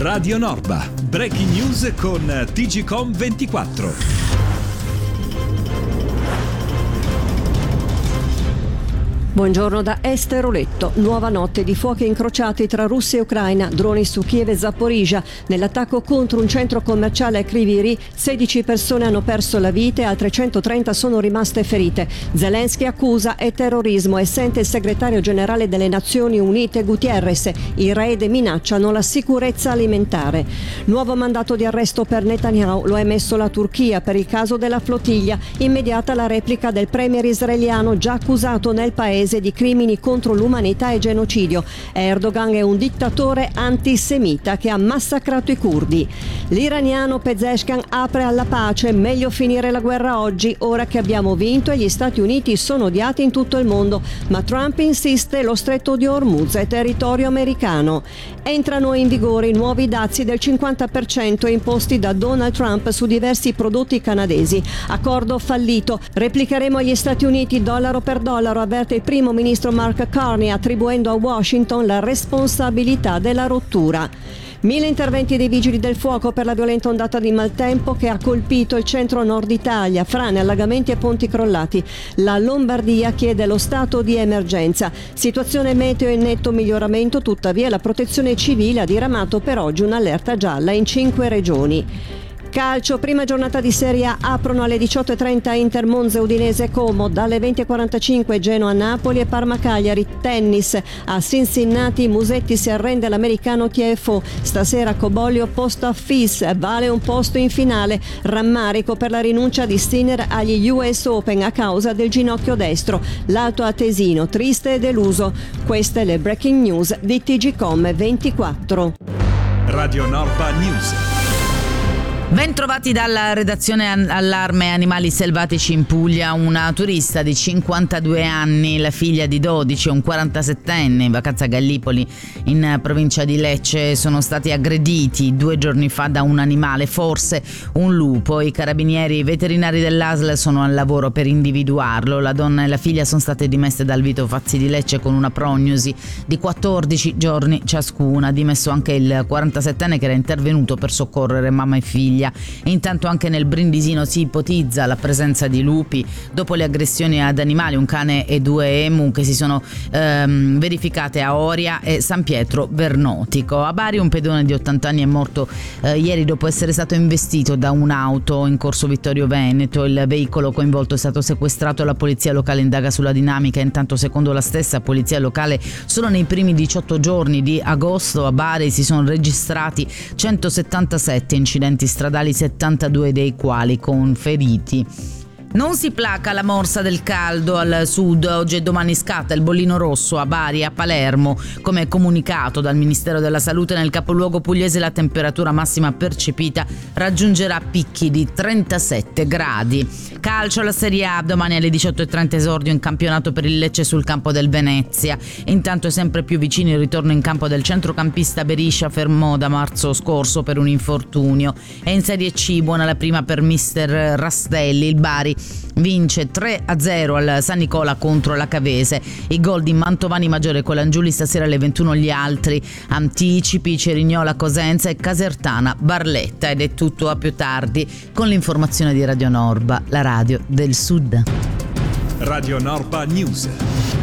Radio Norba, breaking news con TGcom24. Buongiorno da Esteroletto. Nuova notte di fuochi incrociati tra Russia e Ucraina, droni su Kiev e Zaporizhzhia. Nell'attacco contro un centro commerciale a Kryvyi Rih, 16 persone hanno perso la vita e altre 130 sono rimaste ferite. Zelensky accusa e terrorismo e sente il segretario generale delle Nazioni Unite Guterres. I raid minacciano la sicurezza alimentare. Nuovo mandato di arresto per Netanyahu, lo ha emesso la Turchia per il caso della flottiglia. Immediata la replica del premier israeliano già accusato nel paese di crimini contro l'umanità e genocidio. Erdogan è un dittatore antisemita che ha massacrato i curdi. L'iraniano Pezeshkian apre alla pace, meglio finire la guerra oggi, ora che abbiamo vinto e gli Stati Uniti sono odiati in tutto il mondo, ma Trump insiste, lo stretto di Hormuz è territorio americano. Entrano in vigore i nuovi dazi del 50% imposti da Donald Trump su diversi prodotti canadesi. Accordo fallito. Replicheremo agli Stati Uniti dollaro per dollaro, avverte il primo ministro Mark Carney, attribuendo a Washington la responsabilità della rottura. 1000 interventi dei vigili del fuoco per la violenta ondata di maltempo che ha colpito il centro-nord Italia, frane, allagamenti e ponti crollati. La Lombardia chiede lo stato di emergenza. Situazione meteo in netto miglioramento, tuttavia la protezione civile ha diramato per oggi un'allerta gialla in 5 regioni. Calcio, prima giornata di Serie A, aprono alle 18:30 Inter Monza, Udinese Como, dalle 20:45 Genoa Napoli e Parma Cagliari. Tennis, a Cincinnati Musetti si arrende all'americano TFO. Stasera Cobolli opposto a Fils, vale un posto in finale. Rammarico per la rinuncia di Sinner agli US Open a causa del ginocchio destro. L'Alto Atesino triste e deluso. Queste le breaking news di TGcom24. Radio Norba News. Ben trovati dalla redazione Allarme Animali Selvatici in Puglia. Una turista di 52 anni, la figlia di 12 e un 47enne in vacanza a Gallipoli in provincia di Lecce sono stati aggrediti 2 giorni fa da un animale, forse un lupo. I carabinieri veterinari dell'ASL sono al lavoro per individuarlo. La donna e la figlia sono state dimesse dal Vito Fazzi di Lecce con una prognosi di 14 giorni ciascuna. Dimesso anche il 47enne che era intervenuto per soccorrere mamma e figlia. Intanto anche nel Brindisino si ipotizza la presenza di lupi dopo le aggressioni ad animali, un cane e 2 emu che si sono verificate a Oria e San Pietro Vernotico. A Bari un pedone di 80 anni è morto ieri dopo essere stato investito da un'auto in corso Vittorio Veneto. Il veicolo coinvolto è stato sequestrato, la polizia locale indaga sulla dinamica. Intanto, secondo la stessa polizia locale, solo nei primi 18 giorni di agosto a Bari si sono registrati 177 incidenti stradali, 72 dei quali con feriti. Non si placa la morsa del caldo al sud. Oggi e domani scatta il bollino rosso a Bari e a Palermo. Come comunicato dal Ministero della Salute, nel capoluogo pugliese la temperatura massima percepita raggiungerà picchi di 37 gradi. Calcio, alla Serie A, domani alle 18:30 esordio in campionato per il Lecce sul campo del Venezia. Intanto è sempre più vicino il ritorno in campo del centrocampista Beriscia, fermo da marzo scorso per un infortunio. E in Serie C, buona la prima per mister Rastelli. Il Bari vince 3-0 al San Nicola contro la Cavese. I gol di Mantovani, Maggiore e Colangiuli stasera alle 21 gli altri. Anticipi Cerignola, Cosenza e Casertana Barletta. Ed è tutto, a più tardi con l'informazione di Radio Norba, la radio del Sud. Radio Norba News.